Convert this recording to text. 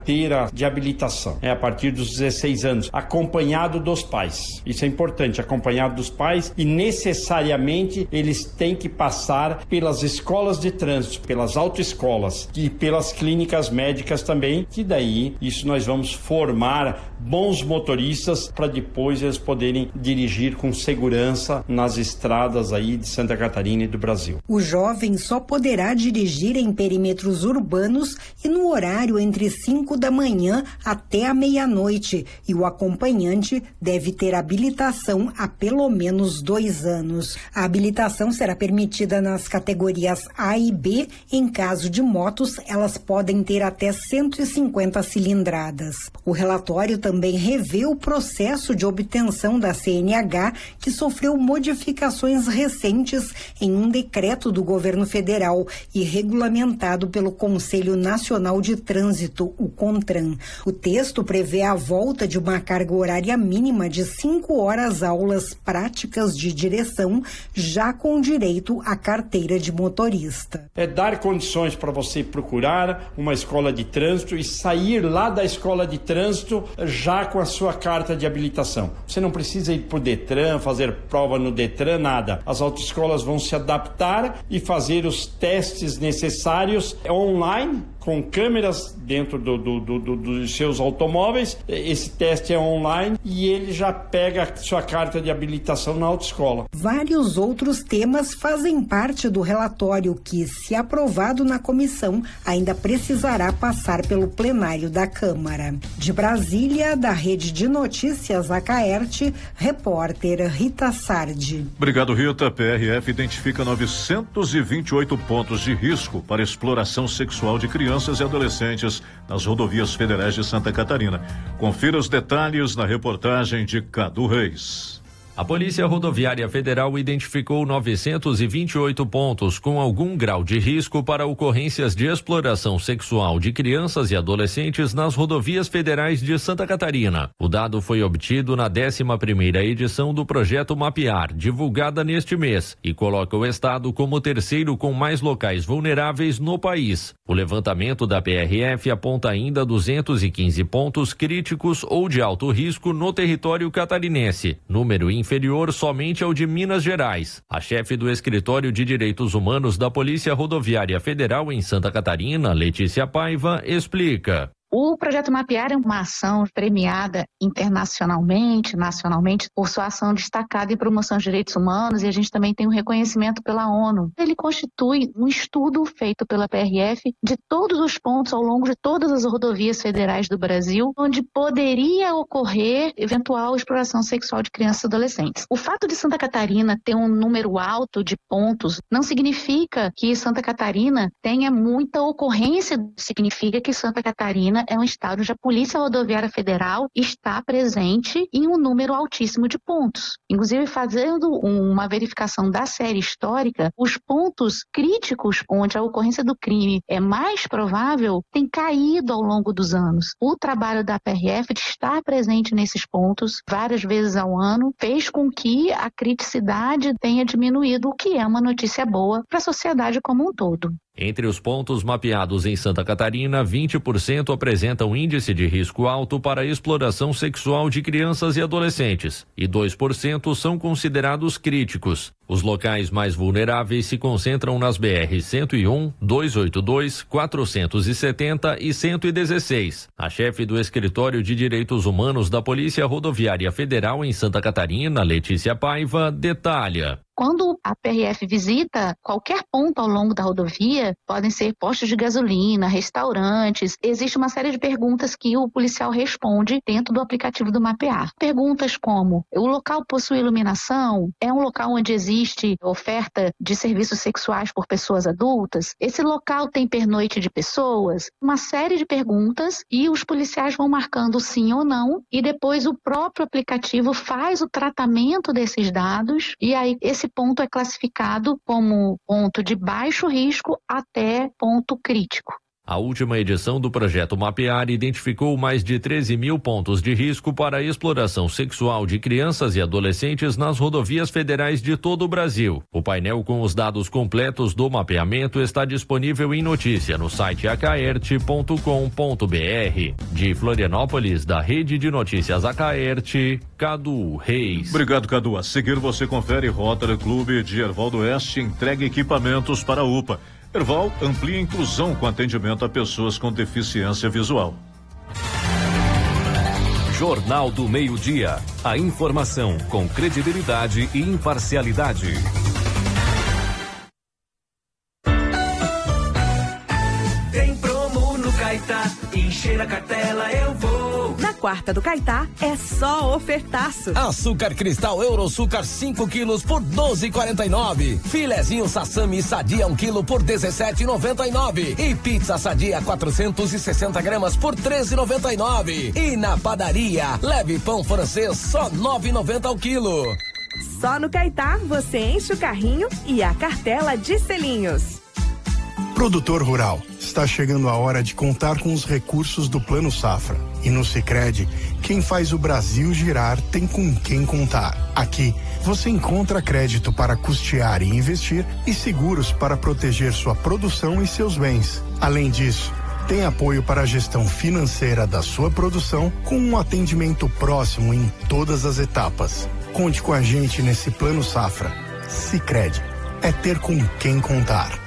carteira de habilitação, a partir dos 16 anos, acompanhado dos pais. Isso é importante, acompanhado dos pais, e necessariamente eles têm que passar pelas escolas de trânsito, pelas autoescolas e pelas clínicas médicas também, que daí isso nós vamos formar bons motoristas para depois eles poderem dirigir com segurança nas estradas aí de Santa Catarina e do Brasil. O jovem só poderá dirigir em perímetros urbanos e no horário entre 5 da manhã até a meia-noite, e o acompanhante deve ter habilitação há pelo menos 2 anos. A habilitação será permitida nas categorias A e B. Em caso de motos, elas podem ter até 150 cilindradas. O relatório também revê o processo de obtenção da CNH, que sofreu modificações recentes em um decreto do governo federal e regulamentado pelo Conselho Nacional de Trânsito, o CONTRAN. O texto prevê a volta de uma carga horária mínima de 5 horas aulas práticas de direção, já com direito à carteira de motorista. É dar condições para você procurar uma escola de trânsito e sair lá da escola de trânsito já com a sua carta de habilitação. Você não precisa ir para o Detran, fazer prova no Detran, nada. As autoescolas vão se adaptar e fazer os testes necessários online, com câmeras dentro dos seus automóveis. Esse teste é online e ele já pega a sua carta de habilitação na autoescola. Vários outros temas fazem parte do relatório que, se aprovado na comissão, ainda precisará passar pelo plenário da Câmara. De Brasília, da Rede de Notícias Acaerte, repórter Rita Sardi. Obrigado, Rita. A PRF identifica 928 pontos de risco para exploração sexual de crianças e adolescentes nas rodovias federais de Santa Catarina. Confira os detalhes na reportagem de Cadu Reis. A Polícia Rodoviária Federal identificou 928 pontos com algum grau de risco para ocorrências de exploração sexual de crianças e adolescentes nas rodovias federais de Santa Catarina. O dado foi obtido na 11ª edição do projeto Mapear, divulgada neste mês, e coloca o estado como o terceiro com mais locais vulneráveis no país. O levantamento da PRF aponta ainda 215 pontos críticos ou de alto risco no território catarinense, número inferior somente ao de Minas Gerais. A chefe do Escritório de Direitos Humanos da Polícia Rodoviária Federal em Santa Catarina, Letícia Paiva, explica. O projeto Mapear é uma ação premiada internacionalmente, nacionalmente, por sua ação destacada em promoção de direitos humanos, e a gente também tem um reconhecimento pela ONU. Ele constitui um estudo feito pela PRF de todos os pontos ao longo de todas as rodovias federais do Brasil, onde poderia ocorrer eventual exploração sexual de crianças e adolescentes. O fato de Santa Catarina ter um número alto de pontos não significa que Santa Catarina tenha muita ocorrência, significa que Santa Catarina é um estado onde a Polícia Rodoviária Federal está presente em um número altíssimo de pontos. Inclusive, fazendo uma verificação da série histórica, os pontos críticos onde a ocorrência do crime é mais provável têm caído ao longo dos anos. O trabalho da PRF de estar presente nesses pontos várias vezes ao ano fez com que a criticidade tenha diminuído, o que é uma notícia boa para a sociedade como um todo. Entre os pontos mapeados em Santa Catarina, 20% apresentam índice de risco alto para exploração sexual de crianças e adolescentes, e 2% são considerados críticos. Os locais mais vulneráveis se concentram nas BR-101, 282, 470 e 116. A chefe do Escritório de Direitos Humanos da Polícia Rodoviária Federal em Santa Catarina, Letícia Paiva, detalha. Quando a PRF visita qualquer ponto ao longo da rodovia, podem ser postos de gasolina, restaurantes, existe uma série de perguntas que o policial responde dentro do aplicativo do Mapear. Perguntas como: o local possui iluminação? É um local onde existe oferta de serviços sexuais por pessoas adultas? Esse local tem pernoite de pessoas? Uma série de perguntas, e os policiais vão marcando sim ou não, e depois o próprio aplicativo faz o tratamento desses dados, e aí esse ponto é classificado como ponto de baixo risco até ponto crítico. A última edição do projeto Mapear identificou mais de 13 mil pontos de risco para a exploração sexual de crianças e adolescentes nas rodovias federais de todo o Brasil. O painel com os dados completos do mapeamento está disponível em notícia no site acaerte.com.br. De Florianópolis, da Rede de Notícias Acaerte, Cadu Reis. Obrigado, Cadu. A seguir você confere Rotary Clube de Erval do Oeste entrega equipamentos para a UPA. Erval amplia a inclusão com atendimento a pessoas com deficiência visual. Jornal do Meio-Dia. A informação com credibilidade e imparcialidade. Tem promo no Caetá, encher a cartela eu vou. Na quarta do Caetá é só ofertaço. Açúcar cristal Euroçúcar 5 quilos por 12,49. Filezinho Sassami Sadia 1 quilo por 17,99. E pizza Sadia 460 gramas por 13,99. E na padaria, leve pão francês só 9,90 ao quilo. Só no Caetá você enche o carrinho e a cartela de selinhos. Produtor rural, está chegando a hora de contar com os recursos do Plano Safra. E no Sicredi, quem faz o Brasil girar tem com quem contar. Aqui, você encontra crédito para custear e investir e seguros para proteger sua produção e seus bens. Além disso, tem apoio para a gestão financeira da sua produção com um atendimento próximo em todas as etapas. Conte com a gente nesse Plano Safra. Sicredi, é ter com quem contar.